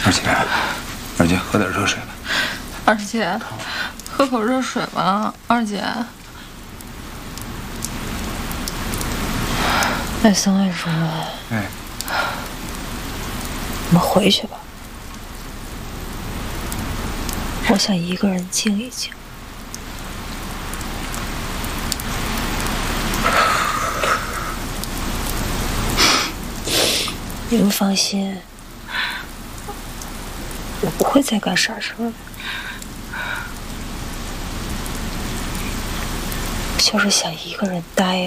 二姐，喝点热水吧。 二姐，喝口热水吧，二姐。 那桑爱说， 哎， 我们回去吧。我想一个人静一静。你们放心，我不会再干傻事了。就是想一个人待。